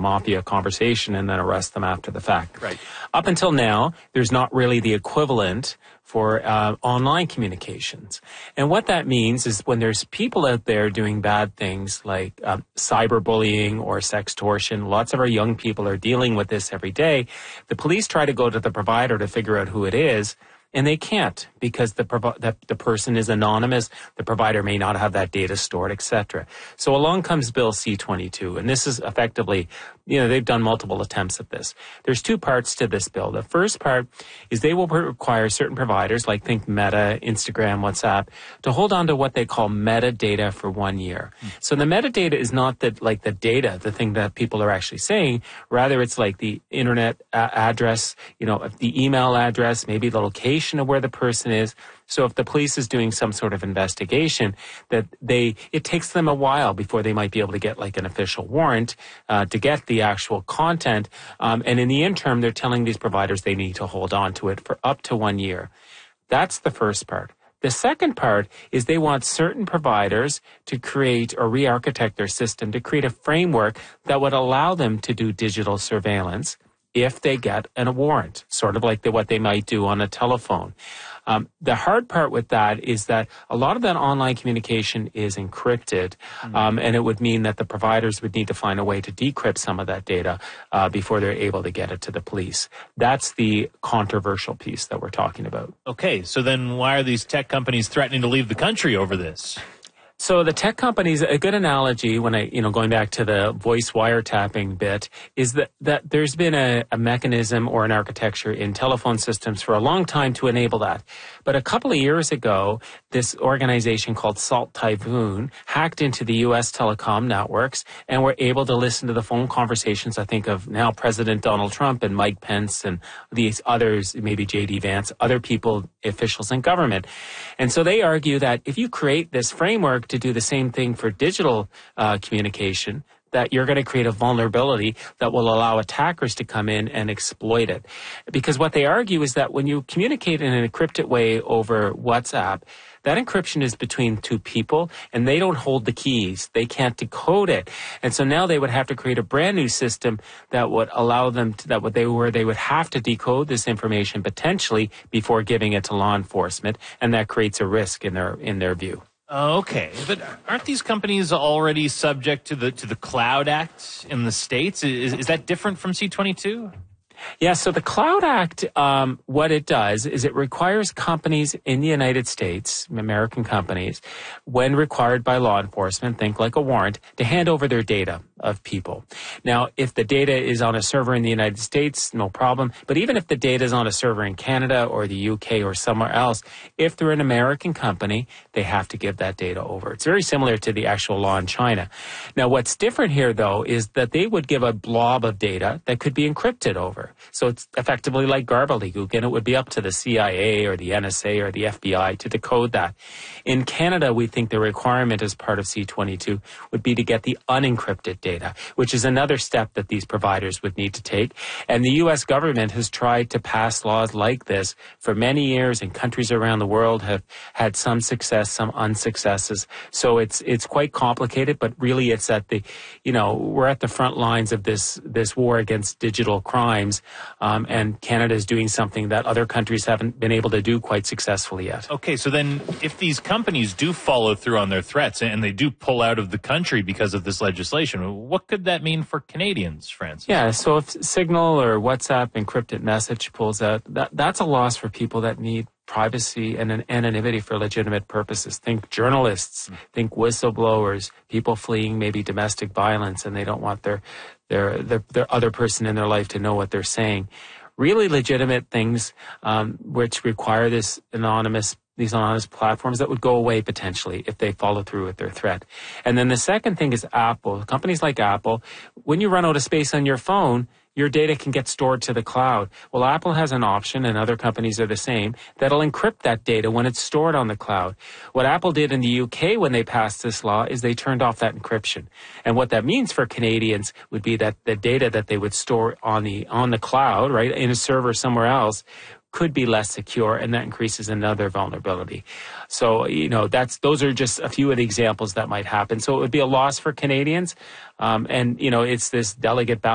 mafia conversation and then arrest them after the fact. Right. Up until now, there's not really the equivalent for online communications. And what that means is when there's people out there doing bad things like cyberbullying or sextortion, lots of our young people are dealing with this every day. The police try to go to the provider to figure out who it is, and they can't because the person is anonymous. The provider may not have that data stored, etc. So along comes Bill C-22, and this is effectively, they've done multiple attempts at this. There's two parts to this bill. The first part is they will require certain providers, like think Meta, Instagram, WhatsApp, to hold on to what they call metadata for 1 year. So the metadata is not the data, the thing that people are actually saying. Rather, it's like the internet address, the email address, maybe the location of where the person is. So if the police is doing some sort of investigation, it takes them a while before they might be able to get like an official warrant to get the actual content. And in the interim, they're telling these providers they need to hold on to it for up to 1 year. That's the first part. The second part is they want certain providers to create or re-architect their system to create a framework that would allow them to do digital surveillance if they get a warrant, sort of like what they might do on a telephone. The hard part with that is that a lot of that online communication is encrypted, and it would mean that the providers would need to find a way to decrypt some of that data before they're able to get it to the police. That's the controversial piece that we're talking about. Okay, so then why are these tech companies threatening to leave the country over this? So the tech companies, a good analogy when going back to the voice wiretapping bit, is that there's been a mechanism or an architecture in telephone systems for a long time to enable that. But a couple of years ago, this organization called Salt Typhoon hacked into the U.S. telecom networks and were able to listen to the phone conversations, I think, of now President Donald Trump and Mike Pence and these others, maybe J.D. Vance, other people, officials in government. And so they argue that if you create this framework to do the same thing for digital communication, that you're going to create a vulnerability that will allow attackers to come in and exploit it. Because what they argue is that when you communicate in an encrypted way over WhatsApp, that encryption is between two people, and they don't hold the keys. They can't decode it. And so now they would have to create a brand new system that would allow them to, where they would have to decode this information potentially before giving it to law enforcement, and that creates a risk in their view. Okay, but aren't these companies already subject to the Cloud Act in the States? Is that different from C-22? Yeah, so the Cloud Act, what it does is it requires companies in the United States, American companies, when required by law enforcement, think like a warrant, to hand over their data of people. Now, if the data is on a server in the United States, no problem. But even if the data is on a server in Canada or the UK or somewhere else, if they're an American company, they have to give that data over. It's very similar to the actual law in China. Now, what's different here, though, is that they would give a blob of data that could be encrypted over. So it's effectively like gobbledygook, and it would be up to the CIA or the NSA or the FBI to decode that. In Canada, we think the requirement as part of C-22 would be to get the unencrypted data, which is another step that these providers would need to take. And the U.S. government has tried to pass laws like this for many years, and countries around the world have had some success, some unsuccesses. So it's quite complicated, but really it's at we're at the front lines of this war against digital crimes. And Canada is doing something that other countries haven't been able to do quite successfully yet. Okay, so then if these companies do follow through on their threats and they do pull out of the country because of this legislation, what could that mean for Canadians, Francis? Yeah, so if Signal or WhatsApp encrypted message pulls out, that's a loss for people that need privacy and anonymity for legitimate purposes. Think journalists, think whistleblowers, people fleeing maybe domestic violence and they don't want their other person in their life to know what they're saying. Really legitimate things which require these anonymous platforms that would go away potentially if they follow through with their threat. And then the second thing is Apple. Companies like Apple, when you run out of space on your phone, your data can get stored to the cloud. Well, Apple has an option, and other companies are the same, that'll encrypt that data when it's stored on the cloud. What Apple did in the UK when they passed this law is they turned off that encryption. And what that means for Canadians would be that the data that they would store on the cloud, right, in a server somewhere else, could be less secure, and that increases another vulnerability. So, those are just a few of the examples that might happen. So it would be a loss for Canadians. And it's this delicate balance